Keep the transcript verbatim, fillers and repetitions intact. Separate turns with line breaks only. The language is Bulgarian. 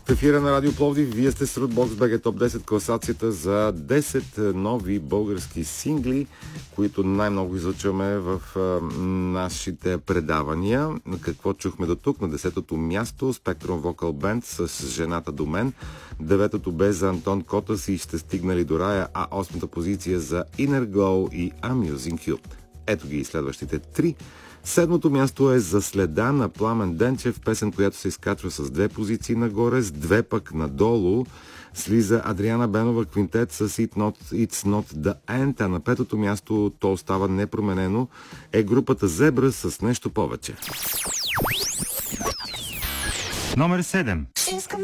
В ефира на Радио Пловдив, вие сте с Рудбокс БГ Топ десет, класацията за десет нови български сингли, които най-много излъчваме в а, нашите предавания. Какво чухме до тук? На десетото място Spectrum Vocal Band с Жената до мен. Деветото бе за Антон Котас и Ще стигнали до рая, а осмата позиция за Inner Glow и I'm Using You. Ето ги и следващите три. Седмото място е За следа на Пламен Денчев, песен, която се изкачва с две позиции нагоре, с две пък надолу. Слиза Адриана Бенова Квинтет с It's Not, It's Not The End, а на петото място, то остава непроменено, е групата Зебра с Нещо повече.
Номер седем.